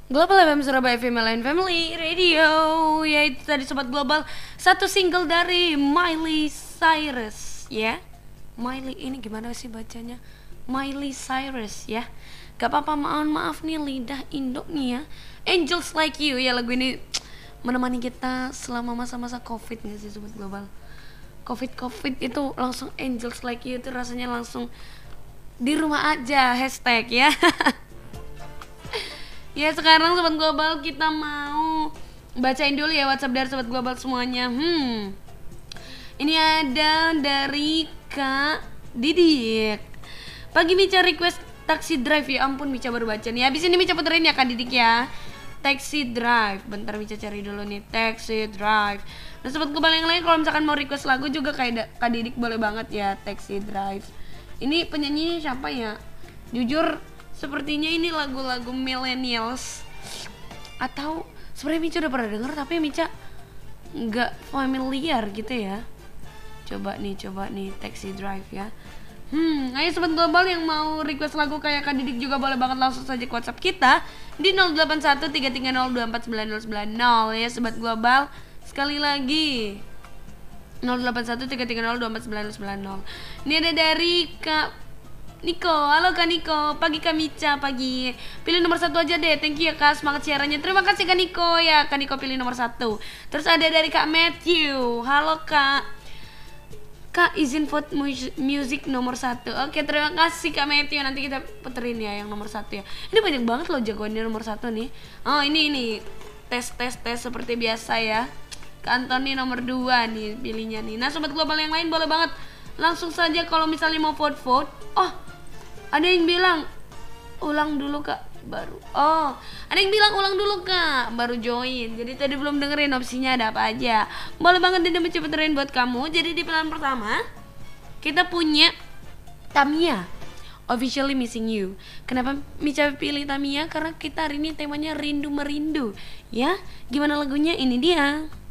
Global FM Surabaya Female and Family Radio. Ya itu tadi Sobat Global, satu single dari Miley Cyrus ya. Miley ini gimana sih bacanya? Miley Cyrus ya. Gak apa-apa, maaf nih lidah Indo nih ya. Angels Like You ya, lagu ini menemani kita selama masa-masa Covid gak sih Sobat Global? Covid itu langsung Angels Like You itu rasanya langsung di rumah aja hashtag ya. Ya sekarang Sobat Global kita mau bacain dulu ya WhatsApp dari Sobat Global semuanya. Ini ada dari Kak Didik. Pagi Mica request taxi drive, ya ampun Mica baru baca nih. Habis ini Mica puterin ya Kak Didik ya. Taxi drive. Bentar Mica cari dulu nih taxi drive. Nah Sobat Global yang lain kalau misalkan mau request lagu juga kayak Kak Didik boleh banget ya, taxi drive. Ini penyanyinya siapa ya? Jujur sepertinya ini lagu-lagu millennials, atau sebenarnya Mica udah pernah denger tapi Mica nggak familiar gitu ya. Coba nih taxi drive ya. Ayo Sobat Global yang mau request lagu kayak Kak Didik juga boleh banget langsung saja ke WhatsApp kita di 081330249090 ya Sobat Global. Sekali lagi 081330249090. Ini ada dari Kak Niko. Halo Kak Niko, pagi Kak Mica, pagi. Pilih nomor 1 aja deh, thank you ya Kak, semangat siarannya. Terima kasih Kak Niko ya, Kak Niko pilih nomor 1. Terus ada dari Kak Matthew. Halo Kak, Kak izin vote music nomor 1. Oke, terima kasih Kak Matthew, nanti kita puterin ya yang nomor 1 ya. Ini banyak banget loh jagoannya nomor 1 nih. Oh ini tes seperti biasa ya. Kak Antoni nomor 2 nih pilihnya nih. Nah Sobat Global yang lain boleh banget langsung saja kalau misalnya mau vote. Oh, ada yang bilang ulang dulu Kak, baru. Oh, ada yang bilang ulang dulu Kak, baru join. Jadi tadi belum dengerin opsinya ada apa aja. Boleh banget Dinda mencepetin buat kamu. Jadi di pilihan pertama kita punya Tamiya, Officially Missing You. Kenapa Mica pilih Tamiya? Karena kita hari ini temanya rindu merindu. Ya, gimana lagunya? Ini dia.